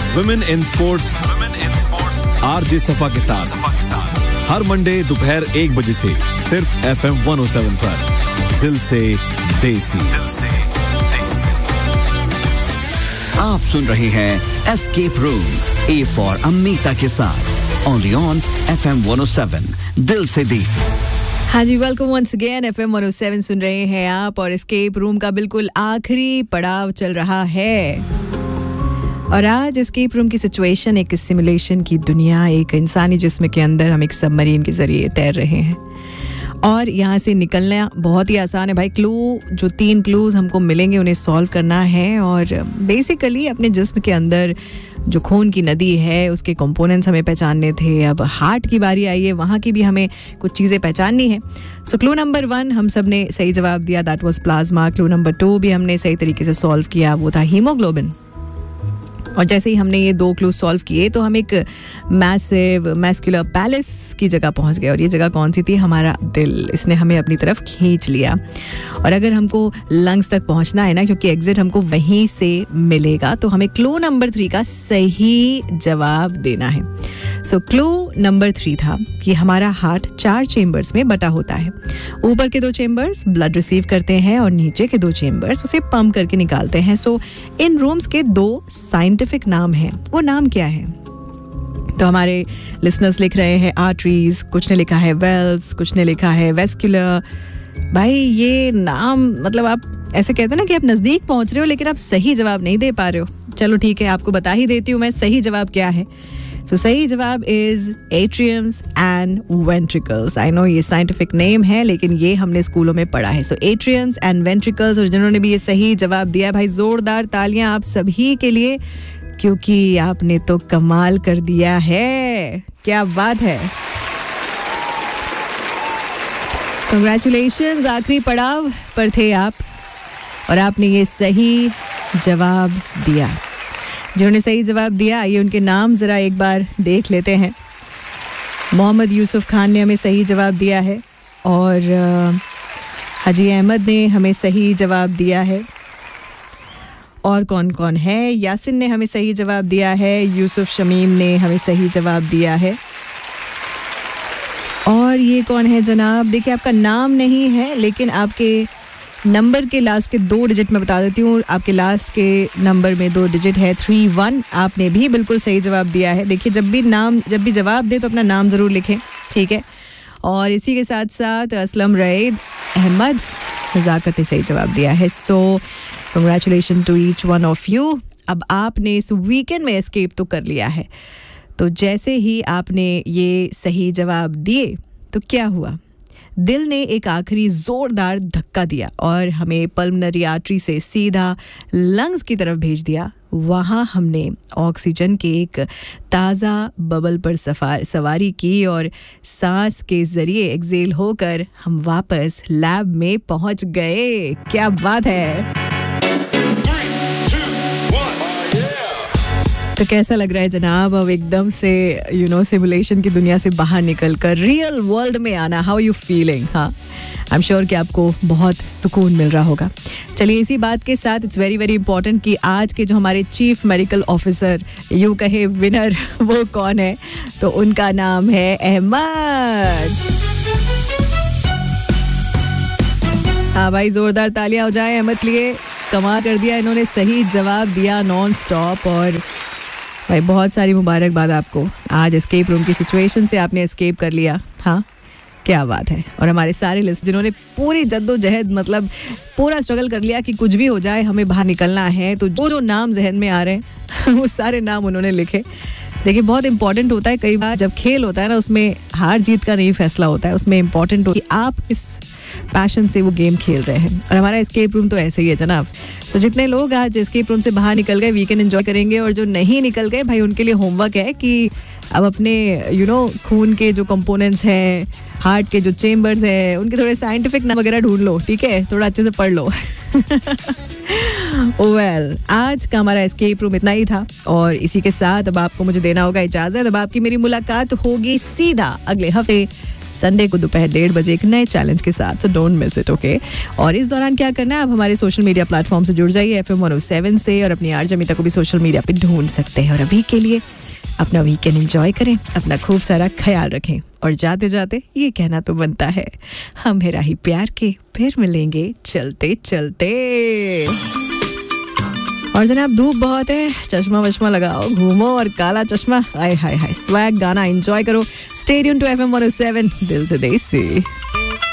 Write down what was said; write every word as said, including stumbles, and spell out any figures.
Women in sports women in sports RJ सफा के साथ हर मंडे दोपहर एक बजे से सिर्फ F M one O seven पर दिल से देसी। आप सुन रहे हैं escape room A for Amita के साथ only on F M one O seven दिल से देसी। हाँ जी, welcome once again. F M one O seven सुन रहे हैं आप और एस्केप रूम का बिल्कुल आखिरी पड़ाव चल रहा है। और आज एस्केप रूम की सिचुएशन एक सिमुलेशन की दुनिया, एक इंसानी जिस्म के अंदर हम एक सबमरीन के जरिए तैर रहे हैं और यहाँ से निकलना बहुत ही आसान है भाई। क्लू जो तीन क्लूज हमको मिलेंगे उन्हें सॉल्व करना है और बेसिकली अपने जिस्म के अंदर जो खून की नदी है उसके कंपोनेंट्स हमें पहचानने थे। अब हार्ट की बारी आई है, वहाँ की भी हमें कुछ चीज़ें पहचाननी है। सो क्लू नंबर वन हम सब ने सही जवाब दिया, that was plasma. Clue number two भी हमने सही तरीके से सॉल्व किया, वो था हीमोग्लोबिन। और जैसे ही हमने ये दो क्लू सॉल्व किए तो हम एक मैसिव मैस्कुलर पैलेस की जगह पहुंच गए और ये जगह कौन सी थी? हमारा दिल। इसने हमें अपनी तरफ खींच लिया और अगर हमको लंग्स तक पहुंचना है ना, क्योंकि एग्जिट हमको वहीं से मिलेगा, तो हमें क्लू नंबर थ्री का सही जवाब देना है। सो क्लू नंबर थ्री था कि हमारा हार्ट चार चेम्बर्स में बटा होता है। ऊपर के दो चेम्बर्स ब्लड रिसीव करते हैं और नीचे के दो चेम्बर्स उसे पंप करके निकालते हैं। सो इन रूम्स के दो साइंटिफिक नाम हैं, वो नाम क्या है? तो हमारे लिसनर्स लिख रहे हैं आर्टरीज, कुछ ने लिखा है वेल्व्स, कुछ ने लिखा है वेस्कुलर। भाई ये नाम मतलब आप ऐसे कहते हैं ना कि आप नज़दीक पहुंच रहे हो लेकिन आप सही जवाब नहीं दे पा रहे हो। चलो ठीक है, आपको बता ही देती हूँ मैं सही जवाब क्या है। सो so, सही जवाब is atriums and ventricles. I know ये साइंटिफिक नेम है लेकिन ये हमने स्कूलों में पढ़ा है। सो एट्रियम्स एंड वेंट्रिकल्स। और जिन्होंने भी ये सही जवाब दिया है भाई, जोरदार तालियां आप सभी के लिए, क्योंकि आपने तो कमाल कर दिया है। क्या बात है, कंग्रेचुलेशंस। आखिरी पड़ाव पर थे आप और आपने ये सही जवाब दिया। जिन्होंने सही जवाब दिया आइए उनके नाम ज़रा एक बार देख लेते हैं। मोहम्मद यूसुफ खान ने हमें सही जवाब दिया है और हाजी अहमद ने हमें सही जवाब दिया है। और कौन कौन है? यासिन ने हमें सही जवाब दिया है, यूसुफ शमीम ने हमें सही जवाब दिया है। और ये कौन है जनाब? देखिए आपका नाम नहीं है लेकिन आपके नंबर के लास्ट के दो डिजिट मैं बता देती हूँ। आपके लास्ट के नंबर में दो डिजिट है थ्री वन। आपने भी बिल्कुल सही जवाब दिया है। देखिए जब भी नाम जब भी जवाब दे तो अपना नाम ज़रूर लिखें, ठीक है? और इसी के साथ साथ असलम रईद अहमद नज़ाकत ने सही जवाब दिया है। So congratulation to each one of you. अब आपने इस वीकेंड में एस्केप तो कर लिया है। तो जैसे ही आपने ये सही जवाब दिए तो क्या हुआ? दिल ने एक आखिरी जोरदार धक्का दिया और हमें पल्मोनरी आर्टरी से सीधा लंग्स की तरफ भेज दिया। वहाँ हमने ऑक्सीजन के एक ताज़ा बबल पर सफार सवारी की और सांस के ज़रिए एक्सेल होकर हम वापस लैब में पहुँच गए। क्या बात है! तो कैसा लग रहा है जनाब अब एकदम से यू नो सिमुलेशन की दुनिया से बाहर निकल कर रियल वर्ल्ड में आना? How you feeling? हाँ, आई एम श्योर कि आपको बहुत सुकून मिल रहा होगा। चलिए इसी बात के साथ इट्स वेरी वेरी इंपॉर्टेंट कि आज के जो हमारे चीफ मेडिकल ऑफिसर यूँ कहे विनर वो कौन है? तो उनका नाम है अहमद। हाँ भाई, जोरदार तालियां हो जाए अहमद के लिए। कमाल कर दिया, इन्होंने सही जवाब दिया नॉन स्टॉप। और भाई बहुत सारी मुबारकबाद आपको, आज एस्केप रूम की सिचुएशन से आपने एस्केप कर लिया। हाँ, क्या बात है। और हमारे सारे लिस्ट जिन्होंने पूरी जद्दोजहद मतलब पूरा स्ट्रगल कर लिया कि कुछ भी हो जाए हमें बाहर निकलना है, तो जो जो नाम जहन में आ रहे हैं वो सारे नाम उन्होंने लिखे। देखिए बहुत इंपॉर्टेंट होता है कई बार जब खेल होता है ना, उसमें हार जीत का नहीं फैसला होता है, उसमें इंपॉर्टेंट हो कि आप इस पैशन से वो गेम खेल रहे हैं। और हमारा एस्केप रूम तो ऐसे ही है जनाब। तो जितने लोग आज एस्केप रूम से बाहर निकल गए वीकेंड एंजॉय करेंगे, और जो नहीं निकल गए भाई उनके लिए होमवर्क है कि अब अपने यू नो खून के जो कंपोनेंट्स हैं, हार्ट के जो चेम्बर्स हैं, उनके थोड़े साइंटिफिक नाम वगैरह ढूंढ लो, ठीक है, थोड़ा अच्छे से पढ़ लो। वेल well, आज का हमारा एस्केप रूम इतना ही था और इसी के साथ अब आपको मुझे देना होगा इजाजत। अब आपकी मेरी मुलाकात होगी सीधा अगले हफ्ते संडे को दोपहर डेढ़ बजे एक नए चैलेंज के साथ, so don't miss it, okay. और इस दौरान क्या करना है, आप हमारे सोशल मीडिया प्लेटफॉर्म से जुड़ जाइए F M one O seven से, और अपनी आरजे अमिता को भी सोशल मीडिया पे ढूंढ सकते हैं। और अभी के लिए अपना वीकेंड एंजॉय करें, अपना खूब सारा ख्याल रखें, और जाते जाते ये कहना तो बनता है, हम है राही प्यार के, फिर मिलेंगे चलते चलते। और जनाब धूप बहुत है, चश्मा वश्मा लगाओ, घूमो और काला चश्मा, हाय हाय हाय, स्वैग गाना एंजॉय करो। Stay tuned to F M one O seven, दिल से देसी।